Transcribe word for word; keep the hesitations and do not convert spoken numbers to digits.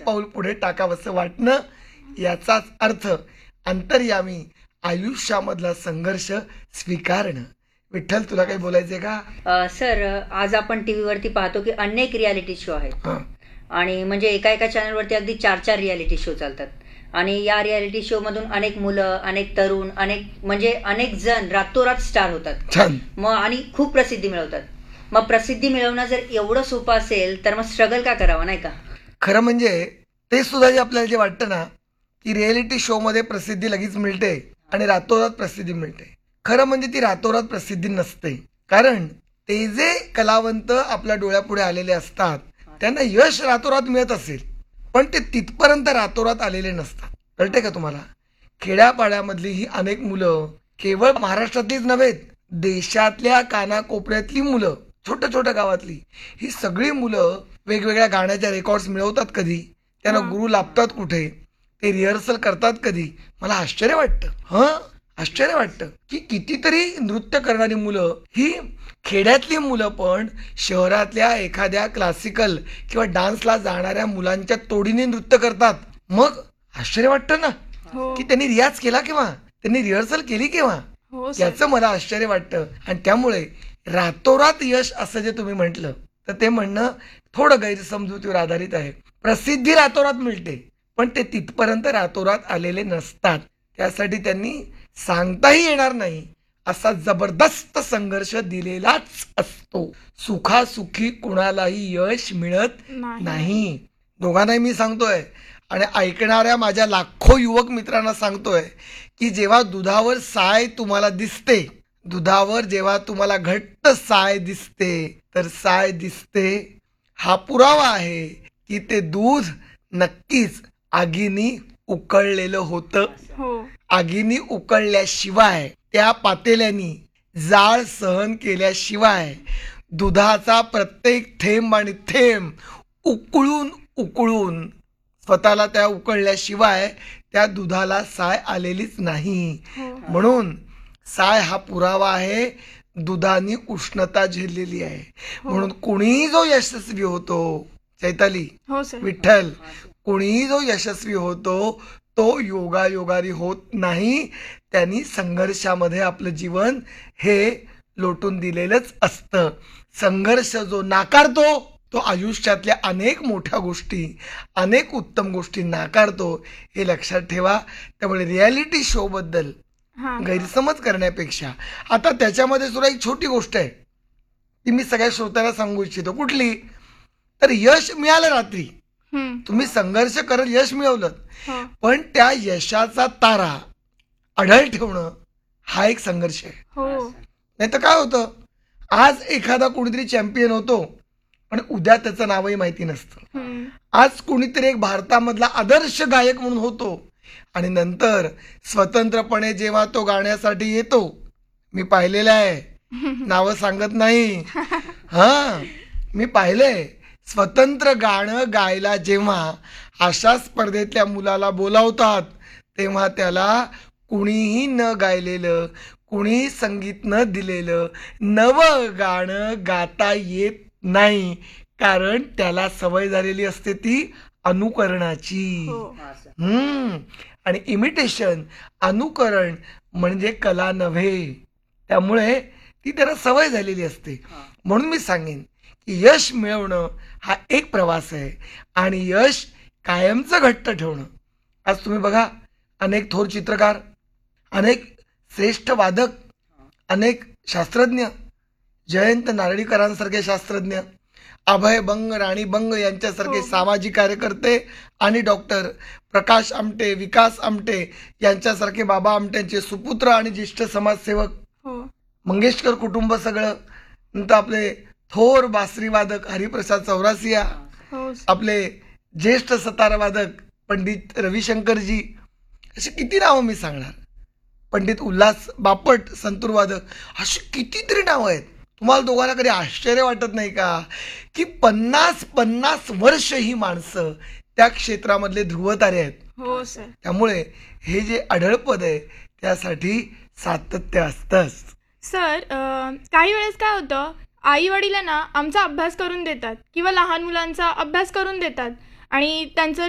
एक पाऊल पुढे टाकावंसं वाटणं, याचाच अर्थ अंतर्यामी आयुष्यामधला संघर्ष स्वीकारणं. विठ्ठल, तुला काही बोलायचंय का? अ, सर, आज आपण टीव्हीवरती पाहतो की अनेक रियालिटी शो आहेत हं. आणि म्हणजे एका एका चॅनलवरती अगदी चार चार रियालिटी शो चालतात आणि या रियालिटी शो मधून अनेक मुलं, अनेक तरुण, अनेक म्हणजे अनेक जण रातोरात स्टार होतात छान. मग आणि खूप प्रसिद्धी मिळवतात. मग प्रसिद्धी मिळवणं जर एवढं सोपं असेल तर मग स्ट्रगल का करावं, नाही का? खरं म्हणजे ते सुद्धा जे आपल्याला जे वाटतं ना की रियालिटी शो मध्ये प्रसिद्धी लगेच मिळते आणि रातोरात प्रसिद्धी मिळते, खरं म्हणजे ती रातोरात प्रसिद्धी नसते. कारण ते जे कलावंत आपल्या डोळ्यापुढे आलेले असतात त्यांना यश रातोरात मिळत असेल, पण ते तिथपर्यंत रातोरात आलेले नसतात. कळते का तुम्हाला? खेड्यापाड्यामधली ही अनेक मुलं, केवळ महाराष्ट्रातलीच नव्हे, देशातल्या कानाकोपऱ्यातली मुलं, छोट्या छोट्या गावातली ही सगळी मुलं वेगवेगळ्या गाण्याच्या रेकॉर्ड्स मिळवतात कधी, त्यांना गुरु लाभतात कुठे, ते रिहर्सल करतात कधी. मला आश्चर्य वाटतं, हं आश्चर्य वाटतं की कितीतरी नृत्य करणारी मुलं ही खेड्यातली मुलं पण शहरातल्या एखाद्या क्लासिकल किंवा डान्सला जाणाऱ्या मुलांच्या तोडीने नृत्य करतात. मग आश्चर्य वाटतं ना की त्यांनी रियाज केला केव्हा, त्यांनी रिहर्सल केली केव्हा, याचं मला आश्चर्य वाटतं. आणि त्यामुळे रातोरात यश असं जे तुम्ही म्हटलं तर ते म्हणणं थोडं गैरसमजुतीवर आधारित आहे. प्रसिद्धी रातोरात मिळते पण ते तिथपर्यंत रातोरात आलेले नसतात. त्यासाठी त्यांनी सांगताही येणार नाही असा जबरदस्त संघर्ष दिलेलाच असतो. सुखासुखी कुणालाही यश मिळत नाही. दोघांनाही मी सांगतोय आणि ऐकणाऱ्या माझ्या लाखो युवक मित्रांना सांगतोय की जेव्हा दुधावर साय तुम्हाला दिसते, दुधावर जेव्हा तुम्हाला घट्ट साय दिसते तर साय दिसते हा पुरावा आहे की ते दूध नक्कीच आगीनी उकळलेलं होतं. आगीनी उकळल्याशिवाय, त्या पातेल्यानी जाळ सहन केल्याशिवाय दुधाचा प्रत्येक थेंब आणि थेंब उकळून उकळून स्वतःला त्या उकळल्याशिवाय त्या दुधाला साय आलेलीच नाही. म्हणून साय हा पुरावा आहे, दुधानी उष्णता झेललेली आहे. म्हणून कुणीही जो यशस्वी होतो, चैताली, विठ्ठल, कुणीही जो यशस्वी होतो तो योगायोगारी होत नाही. त्यांनी संघर्षामध्ये आपलं जीवन हे लोटून दिलेलंच असतं. संघर्ष जो नाकारतो तो आयुष्यातल्या अनेक मोठ्या गोष्टी, अनेक उत्तम गोष्टी नाकारतो, हे लक्षात ठेवा. त्यामुळे रियालिटी शो बद्दल गैरसमज करण्यापेक्षा, आता त्याच्यामध्ये सुद्धा एक छोटी गोष्ट आहे ती मी सगळ्या श्रोत्यांना सांगू इच्छितो. कुठली? तर यश मिळालं रात्री, तुम्ही संघर्ष करत यश मिळवलं, पण त्या यशाचा तारा अढळ ठेवणं हा एक संघर्ष आहे. नाही तर काय होतं, आज एखादा कोणीतरी चॅम्पियन होतो पण उद्या त्याचं नावही माहिती नसतं. आज कोणीतरी एक भारतामधला आदर्श गायक म्हणून होतो आणि नंतर स्वतंत्रपणे जेव्हा तो गाण्यासाठी येतो, मी पाहिलेलं आहे, नावं सांगत नाही, हा मी पाहिलंय, स्वतंत्र गाणं गायला जेव्हा अशा स्पर्धेतल्या मुलाला बोलावतात तेव्हा त्याला कुणीही न गायलेलं, कुणीही संगीत न दिलेलं नवं गाणं गाता येत नाही. कारण त्याला सवय झालेली असते ती अनुकरणाची. हम्म आणि इमिटेशन, अनुकरण म्हणजे कला नव्हे. त्यामुळे ती त्याला सवय झालेली असते. म्हणून मी सांगेन की यश मिळवणं हा एक प्रवास आहे आणि यश कायमचं घट्ट ठेवणं. आज तुम्ही बघा, अनेक थोर चित्रकार, अनेक श्रेष्ठ वादक, अनेक शास्त्रज्ञ, जयंत नारळीकरांसारखे शास्त्रज्ञ, अभय बंग, राणी बंग यांच्यासारखे सामाजिक कार्यकर्ते आणि डॉक्टर प्रकाश आमटे, विकास आमटे यांच्यासारखे बाबा आमट्यांचे सुपुत्र आणि ज्येष्ठ समाजसेवक, मंगेशकर कुटुंब सगळं, नंतर आपले थोर बासरी वादक हरिप्रसाद चौरासिया, आपले ज्येष्ठ सतार वादक पंडित रविशंकरजी, अशी किती नावं मी सांगणार, पंडित उल्हास बापट संतूर वादक, अशी कितीतरी नावं आहेत. तुम्हाला दोघांना कधी आश्चर्य वाटत नाही का की पन्नास पन्नास वर्ष ही माणसं त्या क्षेत्रामधले ध्रुवतारे आहेत. हो सर. त्यामुळे हे जे अढळपद आहे त्यासाठी सातत्य असतंच. सर, काही वेळेस काय होतं, आई वडिलांना आमचा अभ्यास करून देतात किंवा लहान मुलांचा अभ्यास करून देतात आणि त्यांचं